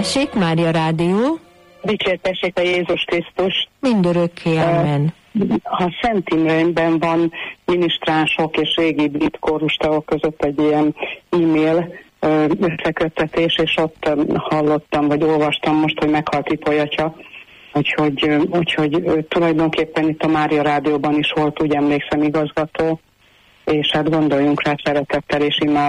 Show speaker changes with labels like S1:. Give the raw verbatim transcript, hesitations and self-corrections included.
S1: Tessék, Mária Rádió.
S2: Dicsértessék a Jézus Krisztus.
S1: Mindörökké, amen.
S2: A Szent Imrében van minisztránsok és régi brit kórustagok között egy ilyen e-mail összeköttetés, és ott hallottam, vagy olvastam most, hogy meghalt Ipolyatya. Úgyhogy, úgyhogy tulajdonképpen itt a Mária Rádióban is volt, úgy emlékszem, igazgató, és hát gondoljunk rá szeretettel, és immár